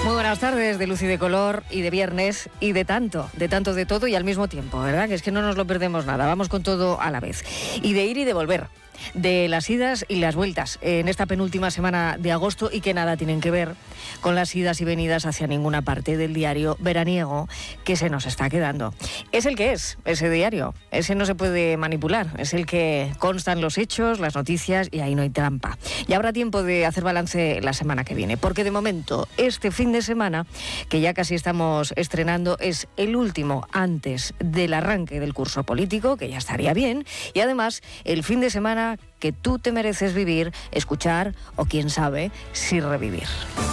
Muy buenas tardes de luz y de color y de viernes y de tanto de todo y al mismo tiempo, ¿verdad? Que es que no nos lo perdemos nada, vamos con todo a la vez. Y de ir y de volver, de las idas y las vueltas en esta penúltima semana de agosto y que nada tienen que ver con las idas y venidas hacia ninguna parte del diario veraniego que se nos está quedando. Es el que es, ese diario, ese no se puede manipular, es el que constan los hechos, las noticias y ahí no hay trampa. Y habrá tiempo de hacer balance la semana que viene, porque de momento este fin de semana, que ya casi estamos estrenando, es el último antes del arranque del curso político, que ya estaría bien, y además el fin de semana que tú te mereces vivir, escuchar o quién sabe si revivir.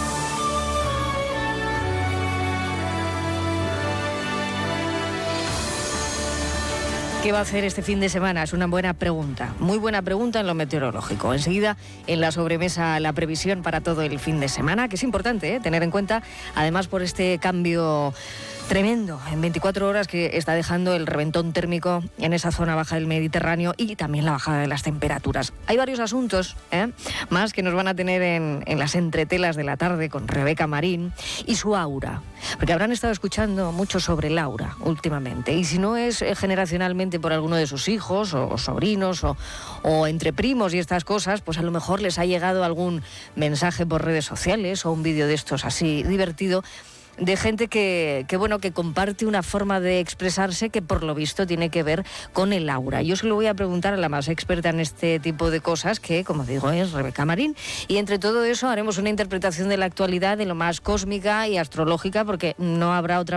¿Qué va a hacer este fin de semana? Es una buena pregunta, muy buena pregunta en lo meteorológico. Enseguida, en la sobremesa, la previsión para todo el fin de semana, que es importante tener en cuenta, además por este cambio tremendo en 24 horas que está dejando el reventón térmico en esa zona baja del Mediterráneo y también la bajada de las temperaturas. Hay varios asuntos más que nos van a tener en las entretelas de la tarde con Rebeca Marín y su aura, porque habrán estado escuchando mucho sobre Laura últimamente, y si no es generacionalmente por alguno de sus hijos o sobrinos o entre primos y estas cosas, pues a lo mejor les ha llegado algún mensaje por redes sociales o un vídeo de estos así divertido de gente que comparte una forma de expresarse que por lo visto tiene que ver con el aura. Yo se lo voy a preguntar a la más experta en este tipo de cosas, que como digo es Rebeca Marín, y entre todo eso haremos una interpretación de la actualidad de lo más cósmica y astrológica, porque no habrá otra